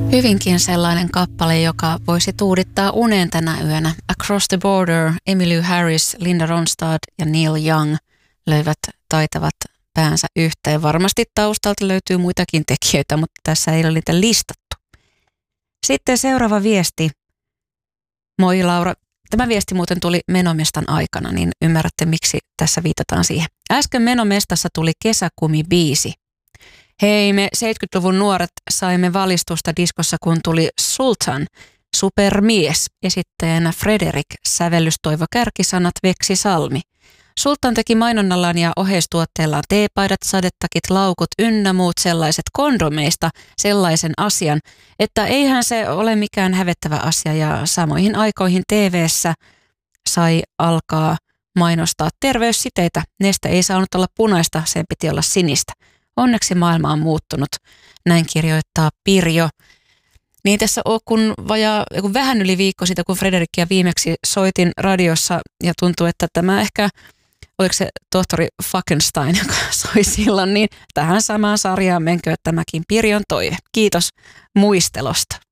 Hyvinkin sellainen kappale, joka voisi tuudittaa uneen tänä yönä. Across the Border, Emmylou Harris, Linda Ronstadt ja Neil Young löivät taitavat päänsä yhteen. Varmasti taustalta löytyy muitakin tekijöitä, mutta tässä ei ole niitä listattu. Sitten seuraava viesti. Moi Laura. Tämä viesti muuten tuli Menomestan aikana, niin ymmärrätte miksi tässä viitataan siihen. Äsken Menomestassa tuli kesäkumibiisi. Hei, me 70-luvun nuoret saimme valistusta diskossa, kun tuli Sultan, supermies, esittäjänä Frederick, sävellys Toivo Kärkisanat, Veksi Salmi. Sultan teki mainonnallaan ja oheistuotteellaan teepaidat, sadetakit, laukut ynnä muut sellaiset kondomeista sellaisen asian, että eihän se ole mikään hävettävä asia ja samoihin aikoihin TV:ssä sai alkaa mainostaa terveyssiteitä. Neste ei saanut olla punaista, sen piti olla sinistä. Onneksi maailma on muuttunut, näin kirjoittaa Pirjo. Niin tässä on, kun vähän yli viikko siitä, kun Frederickia viimeksi soitin radiossa ja tuntuu, että tämä ehkä, oliko se tohtori Falkenstein, joka soi silloin, niin tähän samaan sarjaan menköön tämäkin Pirjon toive. Kiitos muistelosta.